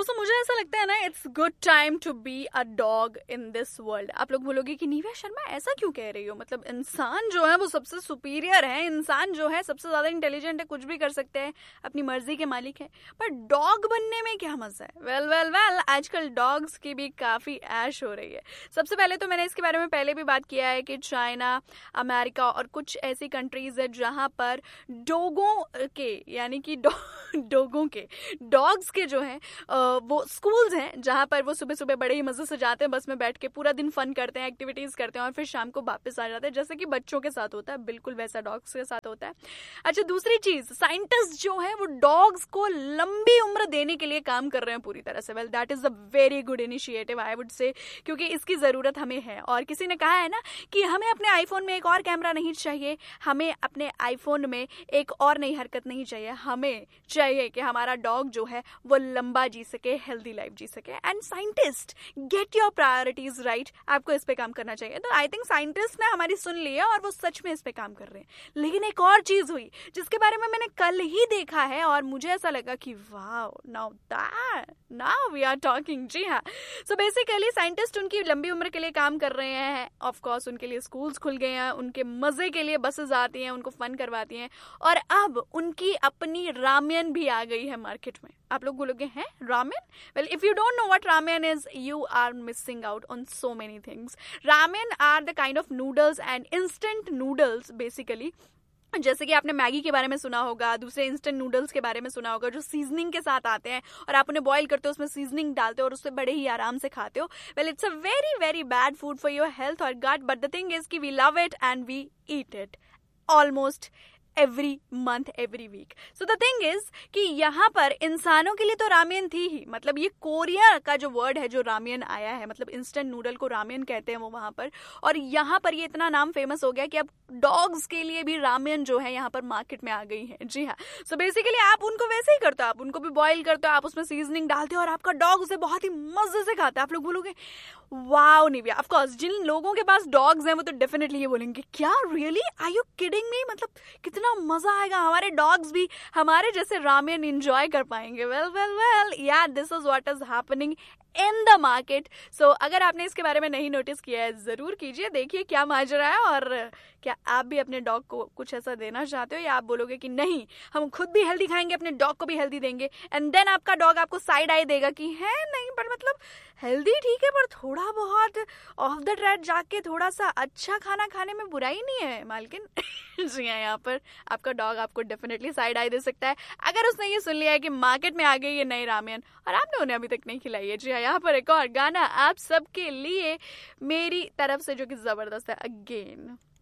दोस्तों मुझे ऐसा लगता है ना, it's good time to be a dog in this world. आप लोग बोलोगे कि निव्या शर्मा ऐसा क्यों कह रही हो, मतलब इंसान जो है वो सबसे सुपीरियर है, इंसान जो है सबसे ज्यादा इंटेलिजेंट है, कुछ भी कर सकते हैं, अपनी मर्जी के मालिक है, पर डॉग बनने में क्या मजा है। वेल वेल वेल, आजकल डॉग्स की भी काफी ऐश हो रही है। सबसे पहले तो मैंने इसके बारे में पहले भी बात किया है कि चाइना, अमेरिका और कुछ ऐसी कंट्रीज है जहां पर डोगों के, यानी कि डोगों के, डॉग्स के जो है वो स्कूल्स हैं जहां पर वो सुबह सुबह बड़े ही मजे से जाते हैं, बस में बैठ के पूरा दिन फन करते हैं, एक्टिविटीज करते हैं और फिर शाम को वापस आ जाते हैं, जैसे कि बच्चों के साथ होता है, बिल्कुल वैसा डॉग्स के साथ होता है। अच्छा, दूसरी चीज, साइंटिस्ट जो है वो डॉग्स को लंबी उम्र देने के लिए काम कर रहे हैं पूरी तरह से। Well, that is a very good initiative I would say, क्योंकि इसकी जरूरत हमें है। और किसी ने कहा है ना कि हमें अपने आईफोन में एक और कैमरा नहीं चाहिए, हमें अपने आईफोन में एक और नई हरकत नहीं चाहिए, हमें चाहिए कि हमारा डॉग जो है वो लंबा जी सके, हेल्दी लाइफ जी सके। And scientist, get your priorities right, आपको इस पे काम करना चाहिए। तो आई थिंक साइंटिस्ट ने हमारी सुन ली है और वो सच में इस पे काम कर रहे हैं। लेकिन एक और चीज हुई जिसके बारे में मैंने कल ही देखा है और मुझे ऐसा लगा कि wow, now we are talking. जी हाँ, सो बेसिकली साइंटिस्ट उनकी लंबी उम्र के लिए काम कर रहे हैं। ऑफ कोर्स उनके लिए स्कूल्स खुल गए हैं, उनके मजे के लिए बसेस आती हैं, उनको फन करवाती हैं, और अब उनकी अपनी रामेन भी आ गई है मार्केट में। आप लोग बोलोगे हैं ramen? Well, if you don't know what ramen is, you are missing out on so many things. Ramen are the kind of noodles and instant noodles basically. जैसे कि आपने मैगी के बारे में सुना होगा, दूसरे इंस्टेंट नूडल्स के बारे में सुना होगा, जो सीजनिंग के साथ आते हैं और आप उन्हें बॉईल करते हो, उसमें सीजनिंग डालते हो और उससे बड़े ही आराम से खाते हो। Well, it's a very very bad food for your health और गट, बट द थिंग इज कि we love it and we eat it almost every month, every week. So the thing is कि यहाँ पर इंसानों के लिए तो रामेन थी ही, मतलब ये कोरिया का जो वर्ड है जो रामेन आया है, मतलब इंस्टेंट नूडल को रामेन कहते हैं वो वहां पर, और यहाँ पर ये इतना नाम फेमस हो गया कि अब डॉग्स के लिए भी रामेन जो है यहाँ पर मार्केट में आ गई है। जी हाँ, सो बेसिकली आप उनको वैसे ही करते हो, आप उनको भी बॉईल करते हो, आप उसमें सीजनिंग डालते हो और आपका डॉग उसे बहुत ही मजे से खाता है। आप लोग बोलोगे वाओ निव्या, ऑफ कोर्स जिन लोगों के पास डॉग्स हैं वो तो डेफिनेटली ये बोलेंगे, क्या really, are you kidding me, मतलब कितना मजा आएगा, हमारे डॉग्स भी हमारे जैसे रामेन एंजॉय कर पाएंगे। वेल वेल वेल, या this is what is happening in the market. सो अगर आपने इसके बारे में नहीं नोटिस किया है, जरूर कीजिए, देखिए क्या माजरा है, और क्या आप भी अपने डॉग को कुछ ऐसा देना चाहते हो, या आप बोलोगे कि नहीं हम खुद भी हेल्दी खाएंगे, अपने डॉग को भी हेल्दी देंगे, एंड देन आपका डॉग आपको साइड आई देगा कि है नहीं पर मतलब हेल्दी ठीक है पर थोड़ा बहुत ऑफ द ट्रैक जाके थोड़ा सा अच्छा खाना खाने में बुराई नहीं है मालकिन। जी हाँ, यहाँ पर आपका डॉग आपको डेफिनेटली साइड आई दे सकता है अगर उसने ये सुन लिया है कि मार्केट में आ गई है नई रामेन और आपने उन्हें अभी तक नहीं खिलाई है। जी हाँ, यहाँ पर एक और गाना आप सबके लिए मेरी तरफ से जो कि जबरदस्त है, अगेन।